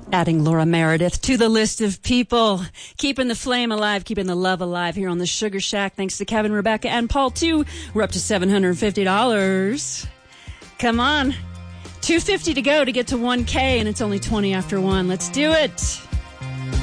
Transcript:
Adding Laura Meredith to the list of people keeping the flame alive, keeping the love alive here on the Sugar Shack. Thanks to Kevin, Rebecca, and Paul, too. We're up to $750. Come on. $250 to go to get to $1K, and it's only 20 after 1. Let's do it.